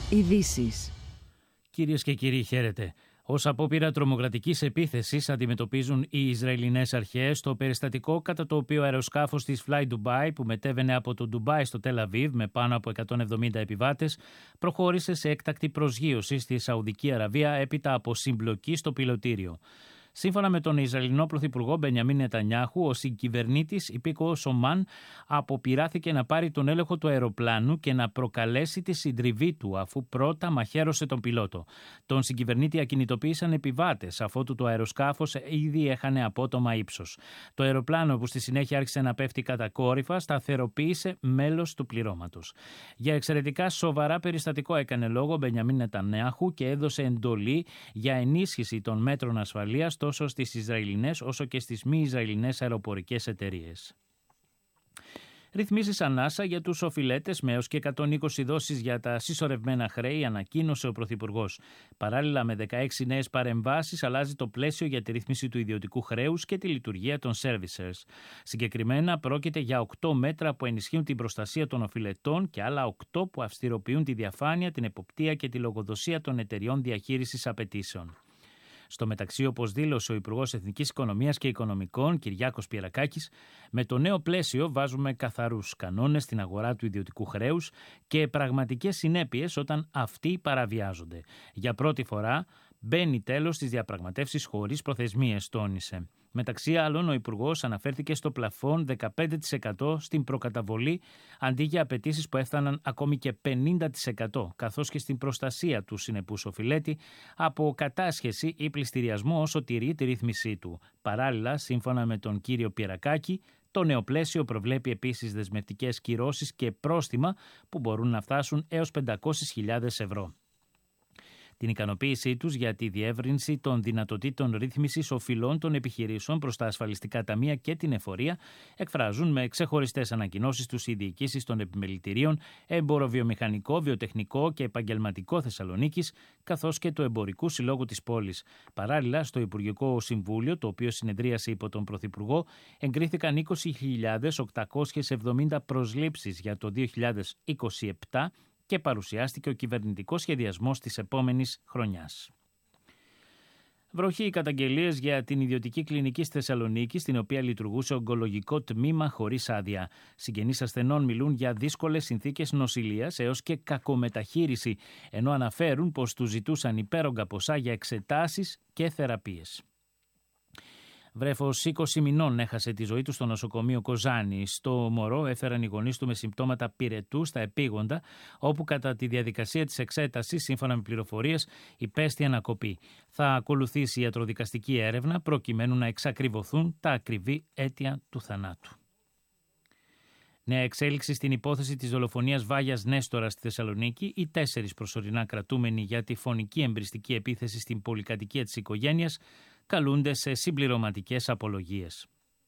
Ειδήσεις. Κυρίες και κύριοι, χαίρετε. Ως απόπειρα τρομοκρατικής επίθεσης αντιμετωπίζουν οι Ισραηλινές αρχές το περιστατικό κατά το οποίο αεροσκάφος της Fly Dubai, που μετέβαινε από το Ντουμπάι στο Τελ Αβίβ με πάνω από 170 επιβάτες, προχώρησε σε έκτακτη προσγείωση στη Σαουδική Αραβία έπειτα από συμπλοκή στο πιλωτήριο. Σύμφωνα με τον Ισραηλινό Πρωθυπουργό Μπενιαμίν Νετανιάχου, ο συγκυβερνήτης υπήκοος Ομάν αποπειράθηκε να πάρει τον έλεγχο του αεροπλάνου και να προκαλέσει τη συντριβή του, αφού πρώτα μαχαίρωσε τον πιλότο. Τον συγκυβερνήτη ακινητοποίησαν επιβάτες, αφότου το αεροσκάφος ήδη έχανε απότομα ύψος. Το αεροπλάνο, που στη συνέχεια άρχισε να πέφτει κατακόρυφα, σταθεροποίησε μέλος του πληρώματος. Για εξαιρετικά σοβαρά περιστατικό έκανε λόγο ο Μπενιαμίν Νετανιάχου και έδωσε εντολή για ενίσχυση των μέτρων ασφαλείας τόσο στις Ισραηλινές όσο και στις μη Ισραηλινές αεροπορικές εταιρείες. Ρυθμίσεις ανάσα για τους οφειλέτες με έως και 120 δόσεις για τα συσσωρευμένα χρέη ανακοίνωσε ο Πρωθυπουργός. Παράλληλα με 16 νέες παρεμβάσεις αλλάζει το πλαίσιο για τη ρύθμιση του ιδιωτικού χρέους και τη λειτουργία των servicers. Συγκεκριμένα πρόκειται για 8 μέτρα που ενισχύουν την προστασία των οφειλετών και άλλα 8 που αυστηροποιούν τη διαφάνεια, την εποπτεία και τη λογοδοσία των εταιριών διαχείρισης απαιτήσεων. Στο μεταξύ, όπως δήλωσε ο Υπουργός Εθνικής Οικονομίας και Οικονομικών, Κυριάκος Πιερακάκης, με το νέο πλαίσιο βάζουμε καθαρούς κανόνες στην αγορά του ιδιωτικού χρέους και πραγματικές συνέπειες όταν αυτοί παραβιάζονται. Για πρώτη φορά μπαίνει τέλος στις διαπραγματεύσεις χωρίς προθεσμίες, τόνισε. Μεταξύ άλλων, ο Υπουργός αναφέρθηκε στο πλαφόν 15% στην προκαταβολή αντί για απαιτήσεις που έφταναν ακόμη και 50%, καθώς και στην προστασία του συνεπούς οφειλέτη από κατάσχεση ή πληστηριασμό όσο τηρεί τη ρύθμισή του. Παράλληλα, σύμφωνα με τον κύριο Πιερακάκη, το νέο πλαίσιο προβλέπει επίσης δεσμευτικές κυρώσεις και πρόστιμα που μπορούν να φτάσουν έως 500.000 ευρώ. Την ικανοποίησή τους για τη διεύρυνση των δυνατοτήτων ρύθμισης οφειλών των επιχειρήσεων προς τα ασφαλιστικά ταμεία και την εφορία εκφράζουν με ξεχωριστές ανακοινώσεις τους οι διοικήσεις των επιμελητηρίων Εμποροβιομηχανικό, Βιοτεχνικό και Επαγγελματικό Θεσσαλονίκης, καθώς και του Εμπορικού Συλλόγου της πόλης. Παράλληλα, στο Υπουργικό Συμβούλιο, το οποίο συνεδρίασε υπό τον Πρωθυπουργό, εγκρίθηκαν 20.870 προσλήψεις για το 2027 και παρουσιάστηκε ο κυβερνητικός σχεδιασμός της επόμενης χρονιάς. Βροχή οι καταγγελίες για την ιδιωτική κλινική στη Θεσσαλονίκη, στην οποία λειτουργούσε ογκολογικό τμήμα χωρίς άδεια. Συγγενείς ασθενών μιλούν για δύσκολες συνθήκες νοσηλείας έως και κακομεταχείριση, ενώ αναφέρουν πως τους ζητούσαν υπέρογκα ποσά για εξετάσεις και θεραπείες. Βρέφος 20 μηνών έχασε τη ζωή του στο νοσοκομείο Κοζάνη. Στο μωρό έφεραν οι γονείς του με συμπτώματα πυρετού στα επίγοντα, όπου κατά τη διαδικασία της εξέτασης, σύμφωνα με πληροφορίες, υπέστη ανακοπή. Θα ακολουθήσει ιατροδικαστική έρευνα προκειμένου να εξακριβωθούν τα ακριβή αίτια του θανάτου. Νέα εξέλιξη στην υπόθεση της δολοφονίας Βάγιας Νέστορα στη Θεσσαλονίκη. Οι 4 προσωρινά κρατούμενοι για τη φονική εμπριστική επίθεση στην πολυκατοικία της οικογένειας καλούνται σε συμπληρωματικές απολογίες.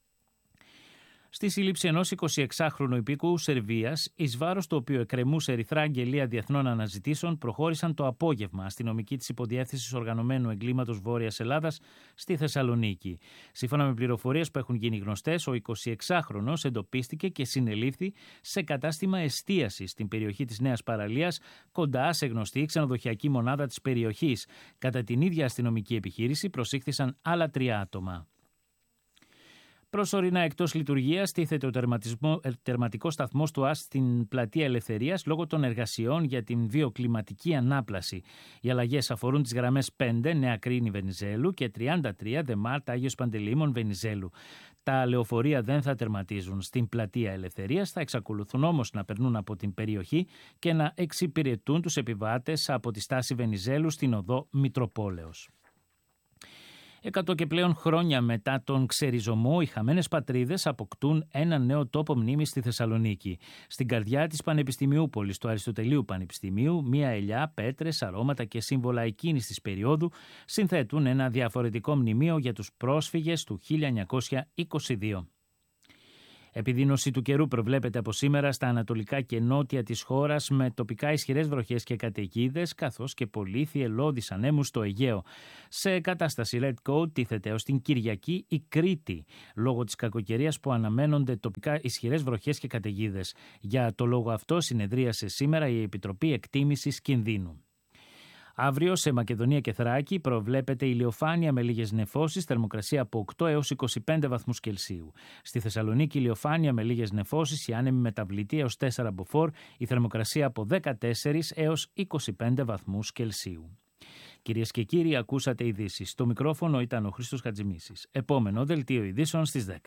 Στη σύλληψη ενός 26χρονου υπήκοου Σερβίας, εις βάρος του οποίου εκκρεμούσε ερυθρά αγγελία διεθνών αναζητήσεων, προχώρησαν το απόγευμα αστυνομικοί της Υποδιεύθυνσης Οργανωμένου Εγκλήματος Βόρειας Ελλάδας στη Θεσσαλονίκη. Σύμφωνα με πληροφορίες που έχουν γίνει γνωστές, ο 26χρονος εντοπίστηκε και συνελήφθη σε κατάστημα εστίασης στην περιοχή της Νέας Παραλίας, κοντά σε γνωστή ξενοδοχειακή μονάδα της περιοχής. Κατά την ίδια αστυνομική επιχείρηση προσήχθησαν άλλα 3 άτομα. Προσωρινά εκτός λειτουργίας τίθεται ο τερματικός σταθμός του ΑΣ στην Πλατεία Ελευθερίας λόγω των εργασιών για την βιοκλιματική ανάπλαση. Οι αλλαγές αφορούν τις γραμμές 5 Νέα Κρίνη Βενιζέλου και 33 Δεμάρτα Άγιος Παντελεήμων Βενιζέλου. Τα λεωφορεία δεν θα τερματίζουν στην Πλατεία Ελευθερίας, θα εξακολουθούν όμως να περνούν από την περιοχή και να εξυπηρετούν τους επιβάτες από τη στάση Βενιζέλου στην οδό Μητροπόλεως. 100 και πλέον χρόνια μετά τον ξεριζωμό, οι χαμένες πατρίδες αποκτούν ένα νέο τόπο μνήμης στη Θεσσαλονίκη. Στην καρδιά της Πανεπιστημιούπολης, του Αριστοτελείου Πανεπιστημίου, μία ελιά, πέτρες, αρώματα και σύμβολα εκείνης της περίοδου συνθέτουν ένα διαφορετικό μνημείο για τους πρόσφυγες του 1922. Επιδείνωση του καιρού προβλέπεται από σήμερα στα ανατολικά και νότια της χώρας με τοπικά ισχυρές βροχές και καταιγίδες, καθώς και πολύ θυελλώδεις ανέμους στο Αιγαίο. Σε κατάσταση Red Code τίθεται έως την Κυριακή η Κρήτη, λόγω της κακοκαιρίας που αναμένονται τοπικά ισχυρές βροχές και καταιγίδες. Για το λόγο αυτό συνεδρίασε σήμερα η Επιτροπή Εκτίμησης Κινδύνου. Αύριο σε Μακεδονία και Θράκη προβλέπεται ηλιοφάνεια με λίγες νεφώσεις, θερμοκρασία από 8 έως 25 βαθμούς Κελσίου. Στη Θεσσαλονίκη ηλιοφάνεια με λίγες νεφώσεις, η άνεμη μεταβλητή έως 4 μποφόρ, η θερμοκρασία από 14 έως 25 βαθμούς Κελσίου. Κυρίες και κύριοι, ακούσατε ειδήσεις. Στο μικρόφωνο ήταν ο Χρήστος Χατζημίσης. Επόμενο δελτίο ειδήσεων στις 10.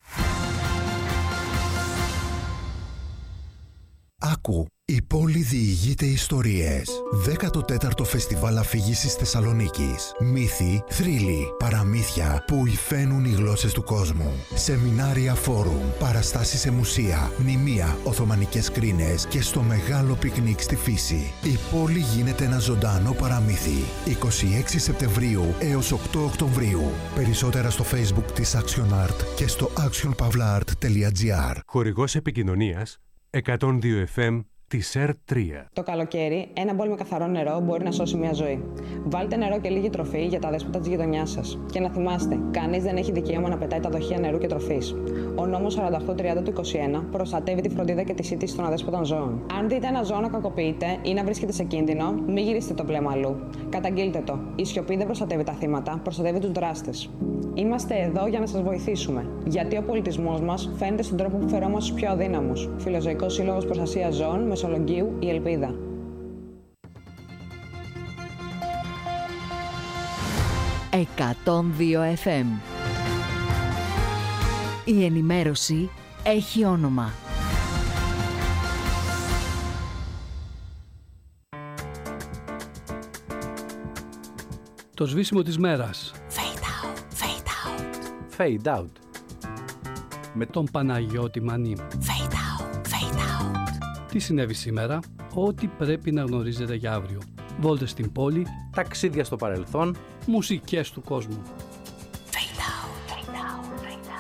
Άκου, η πόλη διηγείται ιστορίες. 14ο Φεστιβάλ Αφήγησης Θεσσαλονίκης. Μύθοι, θρύλοι, παραμύθια που υφαίνουν οι γλώσσες του κόσμου. Σεμινάρια, φόρουμ, παραστάσεις σε μουσεία, μνημεία, οθωμανικές κρίνες και στο μεγάλο πικνίκ στη φύση. Η πόλη γίνεται ένα ζωντανό παραμύθι. 26 Σεπτεμβρίου έως 8 Οκτωβρίου. Περισσότερα στο Facebook της Action Art και στο actionpavlaart.gr. Χορηγός επικοινωνίας 102 FM της ΕΡΤ3. Το καλοκαίρι, ένα μπολ με καθαρό νερό μπορεί να σώσει μια ζωή. Βάλτε νερό και λίγη τροφή για τα δέσποτα της γειτονιάς σας. Και να θυμάστε, κανείς δεν έχει δικαίωμα να πετάει τα δοχεία νερού και τροφής. Ο νόμος 4830 του 21 προστατεύει τη φροντίδα και τη σύντηση των αδέσποτων ζώων. Αν δείτε ένα ζώο να κακοποιείται ή να βρίσκεται σε κίνδυνο, μην γυρίσετε το βλέμμα αλλού. Καταγγείλτε το. Η σιωπή δεν προστατεύει τα θύματα, προστατεύει τους δράστες. Είμαστε εδώ για να σας βοηθήσουμε. Γιατί ο πολιτισμός μας φαίνεται στον τρόπο που φερόμαστε στους πιο αδύναμους. Φιλοζωικός Σύλλογος Προστασίας Ζώων, Μεσολογγίου, η Ελπίδα. «102 FM». Η ενημέρωση έχει όνομα. Το σβήσιμο της μέρας. Fade out, fade out. Fade out. Με τον Παναγιώτη Μανή. Fade out, fade out. Τι συνέβη σήμερα, ό,τι πρέπει να γνωρίζετε για αύριο. Βόλτες στην πόλη, Ταξίδια στο παρελθόν, μουσικές του κόσμου.